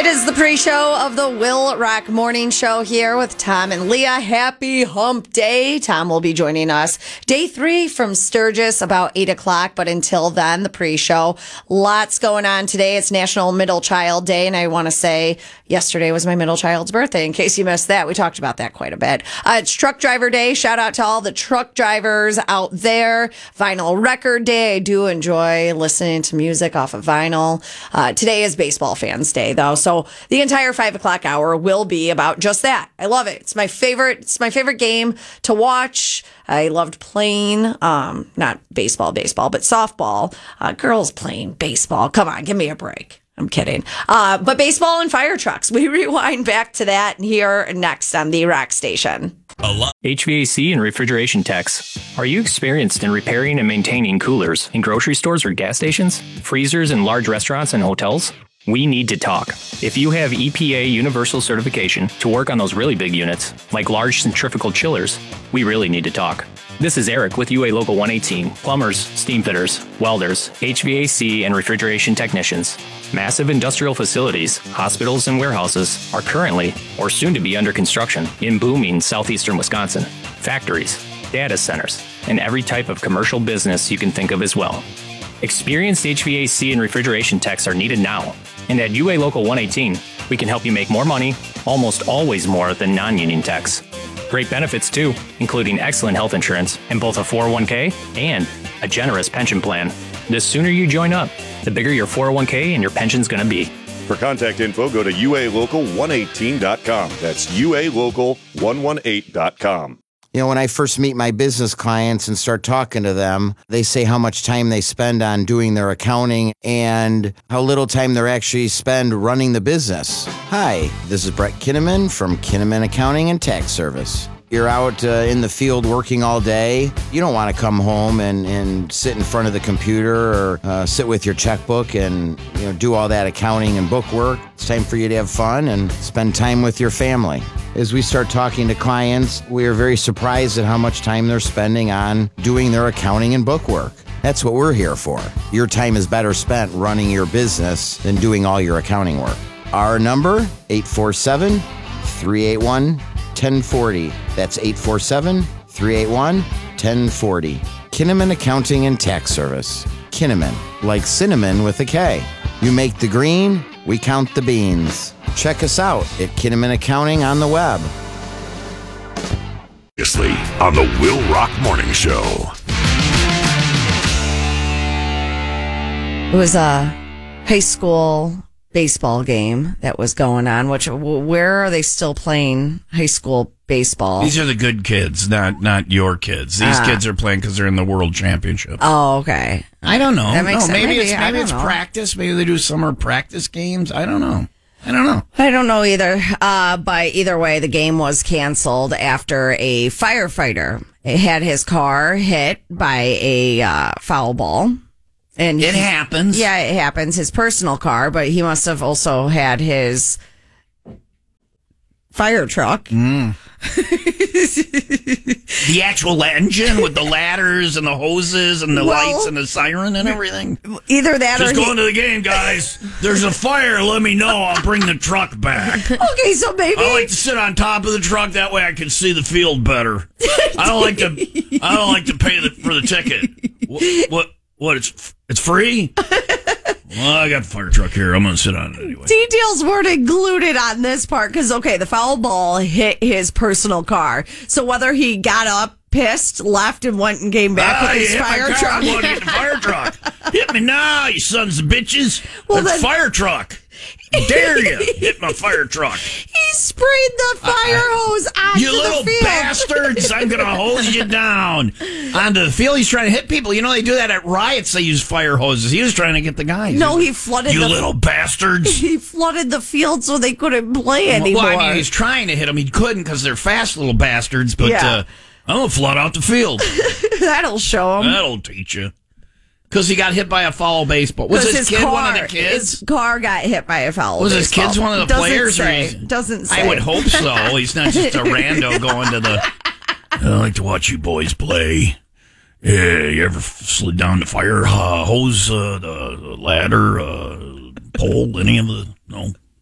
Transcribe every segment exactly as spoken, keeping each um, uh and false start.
It is the pre-show of the Will Rock Morning Show here with Tom and Leah. Happy Hump Day. Tom will be joining us day three from Sturgis about eight o'clock. But until then, the pre-show. Lots going on today. It's National Middle Child Day. And I want to say yesterday was my middle child's birthday. In case you missed that, we talked about that quite a bit. Uh, it's Truck Driver Day. Shout out to all the truck drivers out there. Vinyl Record Day. I do enjoy listening to music off of vinyl. Uh, today is Baseball Fans Day, though. So the entire five o'clock hour will be about just that. I love it. It's my favorite. It's my favorite game to watch. I loved playing, um, not baseball, baseball, but softball. Uh, girls playing baseball. Come on, give me a break. I'm kidding. Uh, but baseball and fire trucks. We rewind back to that here next on the Rock Station. H V A C and refrigeration techs. Are you experienced in repairing and maintaining coolers in grocery stores or gas stations, freezers in large restaurants and hotels? We need to talk. If you have E P A universal certification to work on those really big units, like large centrifugal chillers, we really need to talk. This is Eric with U A Local one eighteen, plumbers, steam fitters, welders, H V A C and refrigeration technicians. Massive industrial facilities, hospitals, and warehouses are currently or soon to be under construction in booming southeastern Wisconsin. Factories, data centers, and every type of commercial business you can think of as well. Experienced H V A C and refrigeration techs are needed now. And at U A Local one eighteen, we can help you make more money, almost always more than non-union techs. Great benefits too, including excellent health insurance and both a four oh one k and a generous pension plan. The sooner you join up, the bigger your four oh one k and your pension's going to be. For contact info, go to U A local one eighteen dot com. That's U A local one eighteen dot com. You know, when I first meet my business clients and start talking to them, they say how much time they spend on doing their accounting and how little time they actually spend running the business. Hi, this is Brett Kinnaman from Kinnaman Accounting and Tax Service. You're out uh, in the field working all day. You don't want to come home and, and sit in front of the computer or uh, sit with your checkbook and you know do all that accounting and book work. It's time for you to have fun and spend time with your family. As we start talking to clients, we are very surprised at how much time they're spending on doing their accounting and book work. That's what we're here for. Your time is better spent running your business than doing all your accounting work. Our number, eight four seven, three eight one, one oh four oh. That's eight four seven, three eight one, one oh four oh. Kinnaman Accounting and Tax Service. Kinnaman, like cinnamon with a K. You make the green, we count the beans. Check us out at Kinnaman Accounting on the web. On the Will Rock Morning Show. It was a high school baseball game that was going on. Which, where are they still playing high school baseball? These are the good kids, not not your kids. These ah. kids are playing because they're in the World Championship. Oh, okay. I don't know. That makes no, sense. Maybe, maybe it's maybe it's know. practice. Maybe they do summer practice games. I don't know. I don't know. I don't know either. Uh, but either way, the game was canceled after a firefighter had his car hit by a uh, foul ball. And it he, happens. Yeah, it happens. His personal car, but he must have also had his fire truck. Mm. The actual engine with the ladders and the hoses and the well, lights and the siren and everything. Either that Just or going he... to the game, guys. There's a fire. Let me know. I'll bring the truck back. Okay, so maybe I like to sit on top of the truck. That way I can see the field better. I don't like to. I don't like to pay the, for the ticket. What? What? What? It's it's free. Well, I got the fire truck here. I'm going to sit on it anyway. Details weren't included on this part because, okay, the foul ball hit his personal car. So whether he got up, pissed, left, and went and came back ah, with his fire my truck. I want to get the fire truck. Hit me now, you sons of bitches. Well, That's then, fire truck. Dare you hit my fire truck. He sprayed the fire hose onto you little the field. bastards. I'm going to hose you down. Onto the field, he's trying to hit people. You know, they do that at riots. They use fire hoses. He was trying to get the guys. No, he flooded you the... You little bastards. He flooded the field so they couldn't play anymore. Well, I mean, he's trying to hit them. He couldn't because they're fast little bastards. But yeah. uh, I'm going to flood out the field. That'll show him. That'll teach you. Because he got hit by a foul baseball. Was his, his kid car, one of the kids? His car got hit by a foul Was baseball. his kid one of the Doesn't players? Say. Or Doesn't say. I would hope so. He's not just a rando going to the... I like to watch you boys play. Yeah, you ever slid down the fire uh, hose, uh, the ladder, uh, pole, any of the... No.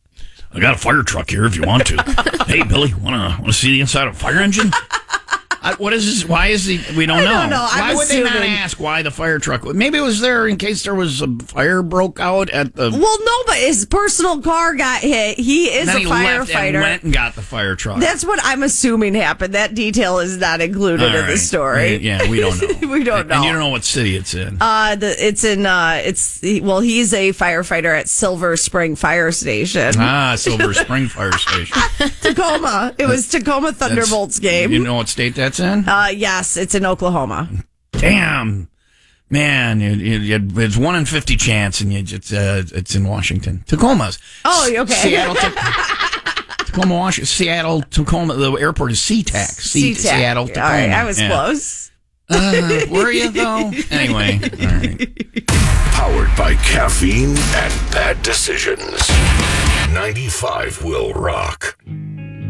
I got a fire truck here if you want to. Hey, Billy, wanna wanna see the inside of a fire engine? I, what is this? Why is he? We don't I know. don't know. Why I'm would they not assuming- ask why the fire truck? Maybe it was there in case there was a fire broke out at the. Well, no, but his personal car got hit. He is then a he left and firefighter. went and got the fire truck. That's what I'm assuming happened. That detail is not included All in the right. story. Yeah, we don't know. We don't And- know. And you don't know what city it's in. Uh, the, it's in, uh, it's, well, he's a firefighter at Silver Spring Fire Station. ah, Silver Spring Fire Station. Tacoma. It was Tacoma Thunderbolts game. You know what state that's in? Uh, yes, it's in Oklahoma. Damn. Man, you, you, you, it's one in fifty chance, and you just, uh, it's in Washington. Tacoma's. Oh, okay. Seattle, Ta- Tacoma, Washington. Seattle, Tacoma. The airport is SeaTac. Se- SeaTac. Seattle, Tacoma. All right, I was Yeah. close. Uh, were you, though? Anyway. All right. Powered by caffeine and bad decisions. ninety-five will rock.